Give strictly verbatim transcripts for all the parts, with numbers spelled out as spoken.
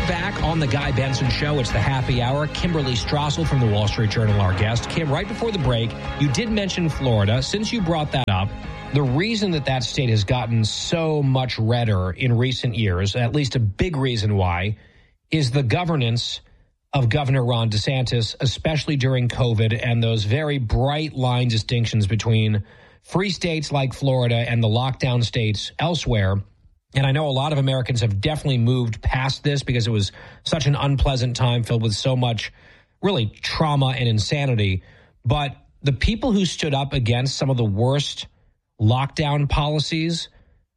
back on the Guy Benson Show. It's the happy hour. Kimberly Strassel from the Wall Street Journal, our guest. Kim, right before the break, you did mention Florida. Since you brought that up, the reason that that state has gotten so much redder in recent years, at least a big reason why, is the governance of Governor Ron DeSantis, especially during COVID, and those very bright line distinctions between free states like Florida and the lockdown states elsewhere. And I know a lot of Americans have definitely moved past this because it was such an unpleasant time filled with so much really trauma and insanity. But the people who stood up against some of the worst lockdown policies,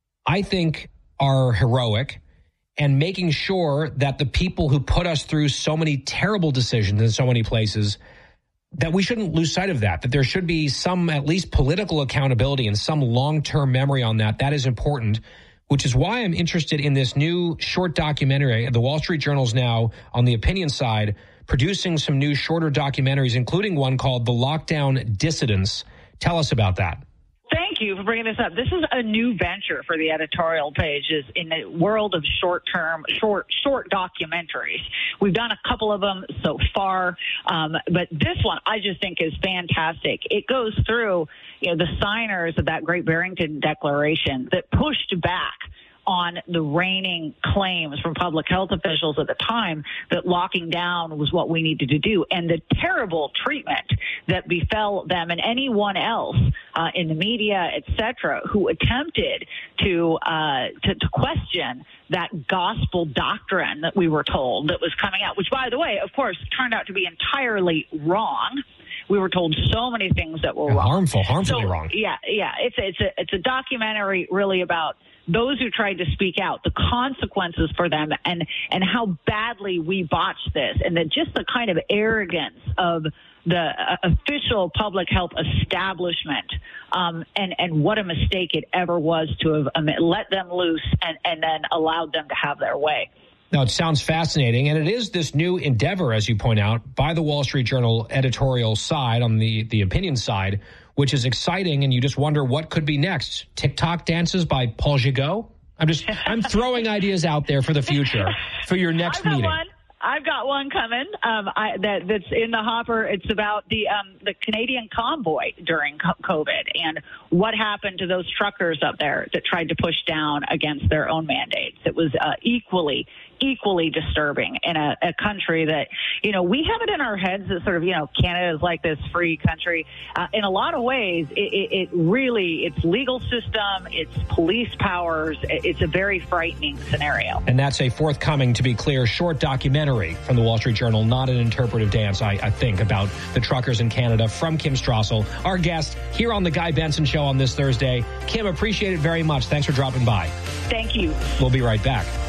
I think, are heroic, and making sure that the people who put us through so many terrible decisions in so many places, that we shouldn't lose sight of that, that there should be some at least political accountability and some long-term memory on that. That is important, which is why I'm interested in this new short documentary. The Wall Street Journal's now on the opinion side producing some new shorter documentaries, including one called The Lockdown Dissidents. Tell us about that. Thank you for bringing this up. This is a new venture for the editorial pages in the world of short-term, short, short documentaries. We've done a couple of them so far, um, but this one I just think is fantastic. It goes through, you know, the signers of that Great Barrington Declaration that pushed back on the reigning claims from public health officials at the time that locking down was what we needed to do, and the terrible treatment that befell them and anyone else uh, in the media, et cetera, who attempted to, uh, to to question that gospel doctrine that we were told that was coming out, which, by the way, of course, turned out to be entirely wrong. We were told so many things that were yeah, wrong. Harmful, harmfully so, wrong. Yeah, yeah. It's a, it's a it's a documentary really about those who tried to speak out, the consequences for them, and and how badly we botched this, and that just the kind of arrogance of the uh, official public health establishment, um, and and what a mistake it ever was to have um, let them loose and and then allowed them to have their way. Now, it sounds fascinating, and it is this new endeavor, as you point out, by the Wall Street Journal editorial side, on the, the opinion side, which is exciting, and you just wonder what could be next. TikTok dances by Paul Gigot? I'm just, I'm throwing ideas out there for the future, for your next I've got meeting. One. I've got one coming um, I, that, that's in the hopper. It's about the um, the Canadian convoy during COVID and what happened to those truckers up there that tried to push down against their own mandates. It was uh, equally, equally disturbing in a, a country that, you know, we have it in our heads that sort of, you know, Canada is like this free country. Uh, in a lot of ways, it, it, it really, its legal system, its police powers, it's a very frightening scenario. And that's a forthcoming, to be clear, short documentary from the Wall Street Journal, not an interpretive dance, I, I think, about the truckers in Canada, from Kim Strassel, our guest here on the Guy Benson Show on this Thursday. Kim, appreciate it very much. Thanks for dropping by. Thank you. We'll be right back.